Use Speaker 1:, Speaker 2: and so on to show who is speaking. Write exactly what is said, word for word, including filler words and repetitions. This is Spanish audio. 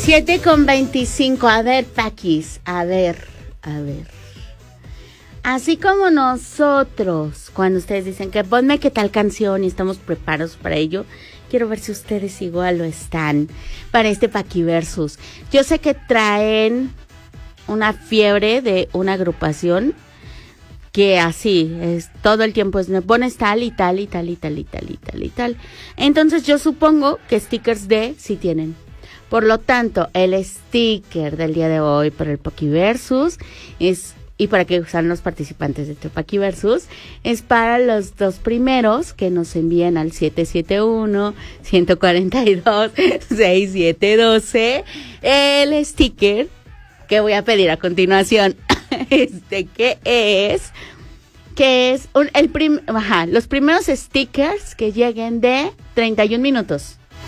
Speaker 1: siete con veinticinco. A ver, Paquis, a ver, a ver. Así como nosotros, cuando ustedes dicen que ponme qué tal canción y estamos preparados para ello, quiero ver si ustedes igual lo están para este Paquiversus. Yo sé que traen una fiebre de una agrupación que así es, todo el tiempo es, me pones tal y tal y tal y tal y tal y tal y tal. Entonces yo supongo que stickers de sí tienen. Por lo tanto, el sticker del día de hoy para el Paquiversus es, y para que usan los participantes de este Paquiversus, es para los dos primeros que nos envían al siete siete uno, uno cuatro dos, seis siete uno dos el sticker que voy a pedir a continuación. Este, que es, que es un, el prim, ajá, los primeros stickers que lleguen de treinta y un minutos.